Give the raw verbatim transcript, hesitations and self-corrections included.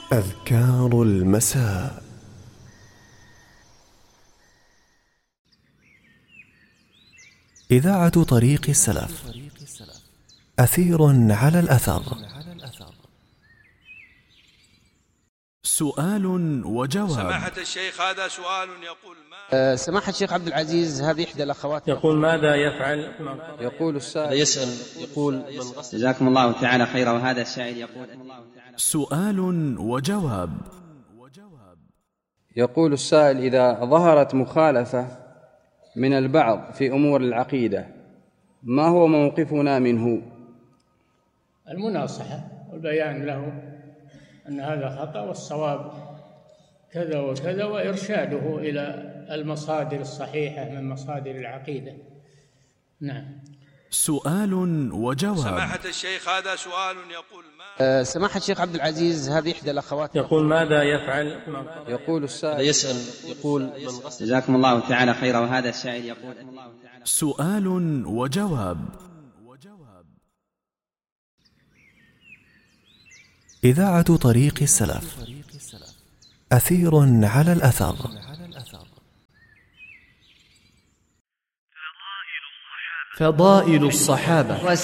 أذكار المساء. إذاعة طريق السلف، أثير على الأثر. سؤال وجواب. سماحة الشيخ، هذا سؤال يقول ما أه سماحة الشيخ عبد العزيز، هذه إحدى الأخوات يقول ماذا يفعل؟ يقول السائل يسأل يقول جزاكم الله تعالى خيرا. وهذا السائل يقول سؤال وجواب. يقول السائل: إذا ظهرت مخالفة من البعض في أمور العقيدة ما هو موقفنا منه؟ المناصحة والبيان له أن هذا خطأ والصواب كذا وكذا، وإرشاده إلى المصادر الصحيحة من مصادر العقيدة. نعم. سؤال وجواب. سماحة الشيخ، هذا سؤال يقول ما أه سماحة الشيخ عبد العزيز، هذه إحدى الأخوات يقول ماذا يفعل؟ يقول السائل يسأل يقول جزاكم الله تعالى خيرا. وهذا السائل يقول سؤال وجواب. إذاعة طريق السلف، أثير على الأثر. فضائل الصحابة.